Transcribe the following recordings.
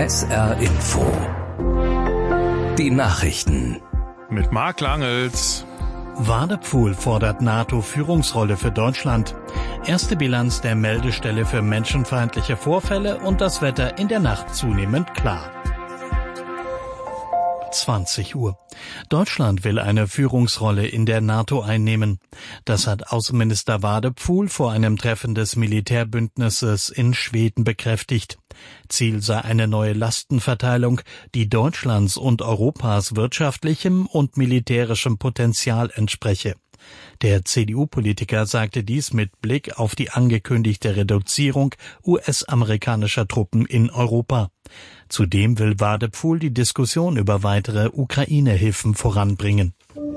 SR Info. Die Nachrichten. Mit Marc Langels. Wadepfuhl fordert NATO-Führungsrolle für Deutschland. Erste Bilanz der Meldestelle für menschenfeindliche Vorfälle und das Wetter in der Nacht zunehmend klar. 20 Uhr. Deutschland will eine Führungsrolle in der NATO einnehmen. Das hat Außenminister Wadepfuhl vor einem Treffen des Militärbündnisses in Schweden bekräftigt. Ziel sei eine neue Lastenverteilung, die Deutschlands und Europas wirtschaftlichem und militärischem Potenzial entspreche. Der CDU-Politiker sagte dies mit Blick auf die angekündigte Reduzierung US-amerikanischer Truppen in Europa. Zudem will Wadepfuhl die Diskussion über weitere Ukraine-Hilfen voranbringen.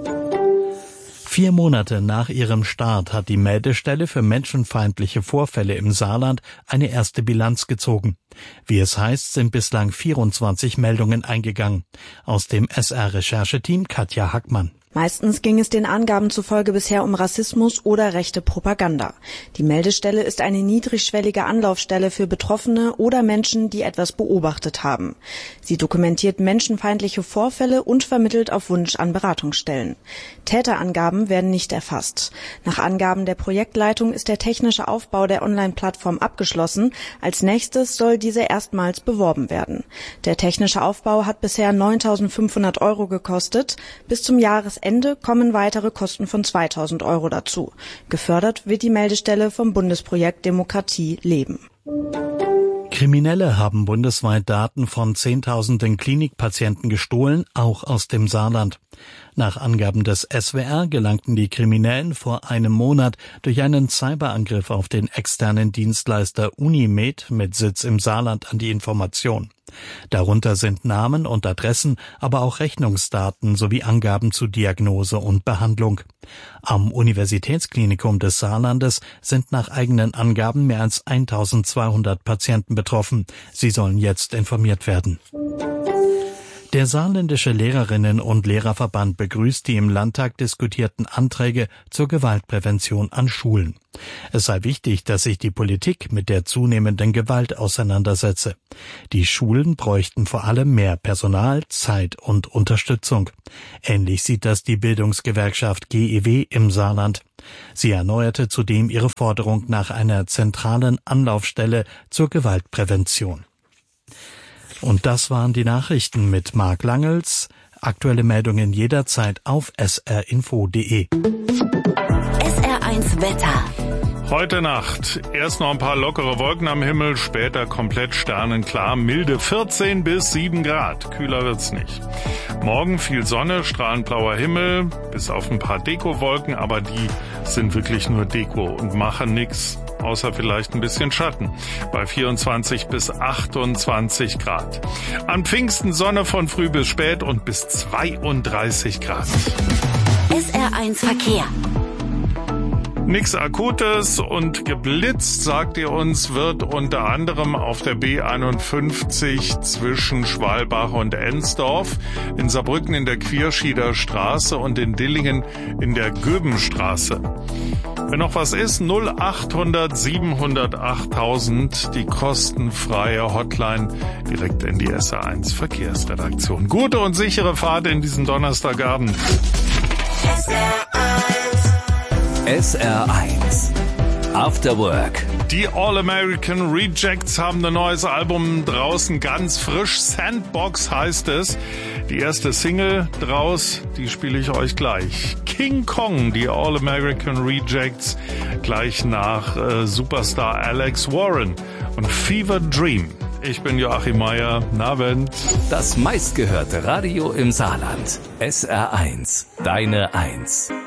4 Monate nach ihrem Start hat die Meldestelle für menschenfeindliche Vorfälle im Saarland eine erste Bilanz gezogen. Wie es heißt, sind bislang 24 Meldungen eingegangen. Aus dem SR-Rechercheteam Katja Hackmann. Meistens ging es den Angaben zufolge bisher um Rassismus oder rechte Propaganda. Die Meldestelle ist eine niedrigschwellige Anlaufstelle für Betroffene oder Menschen, die etwas beobachtet haben. Sie dokumentiert menschenfeindliche Vorfälle und vermittelt auf Wunsch an Beratungsstellen. Täterangaben werden nicht erfasst. Nach Angaben der Projektleitung ist der technische Aufbau der Online-Plattform abgeschlossen. Als nächstes soll diese erstmals beworben werden. Der technische Aufbau hat bisher 9.500 € gekostet. Bis zum Jahresende kommen weitere Kosten von 2.000 € dazu. Gefördert wird die Meldestelle vom Bundesprojekt Demokratie leben. Kriminelle haben bundesweit Daten von Zehntausenden Klinikpatienten gestohlen, auch aus dem Saarland. Nach Angaben des SWR gelangten die Kriminellen vor einem Monat durch einen Cyberangriff auf den externen Dienstleister Unimed mit Sitz im Saarland an die Information. Darunter sind Namen und Adressen, aber auch Rechnungsdaten sowie Angaben zu Diagnose und Behandlung. Am Universitätsklinikum des Saarlandes sind nach eigenen Angaben mehr als 1.200 Patienten betroffen. Sie sollen jetzt informiert werden. Der saarländische Lehrerinnen- und Lehrerverband begrüßt die im Landtag diskutierten Anträge zur Gewaltprävention an Schulen. Es sei wichtig, dass sich die Politik mit der zunehmenden Gewalt auseinandersetze. Die Schulen bräuchten vor allem mehr Personal, Zeit und Unterstützung. Ähnlich sieht das die Bildungsgewerkschaft GEW im Saarland. Sie erneuerte zudem ihre Forderung nach einer zentralen Anlaufstelle zur Gewaltprävention. Und das waren die Nachrichten mit Marc Langels. Aktuelle Meldungen jederzeit auf srinfo.de. SR1 Wetter. Heute Nacht erst noch ein paar lockere Wolken am Himmel, später komplett sternenklar, milde 14 bis 7 Grad. Kühler wird's nicht. Morgen viel Sonne, strahlend blauer Himmel, bis auf ein paar Dekowolken, aber die sind wirklich nur Deko und machen nix, außer vielleicht ein bisschen Schatten, bei 24 bis 28 Grad. An Pfingsten Sonne von früh bis spät und bis 32 Grad. SR1 Verkehr. Nix Akutes und geblitzt, sagt ihr uns, wird unter anderem auf der B51 zwischen Schwalbach und Ensdorf, in Saarbrücken in der Quierschieder Straße und in Dillingen in der Göbenstraße. Wenn noch was ist, 0800 700 8000, die kostenfreie Hotline direkt in die SR1 Verkehrsredaktion. Gute und sichere Fahrt in diesen Donnerstagabend. SR1 After Work. Die All-American Rejects haben ein neues Album draußen, ganz frisch. Sandbox heißt es. Die erste Single draus, die spiele ich euch gleich. King Kong, die All-American Rejects, gleich nach Superstar Alex Warren und Fever Dream. Ich bin Joachim Meier. Guten Abend. Das meistgehörte Radio im Saarland. SR1, deine 1.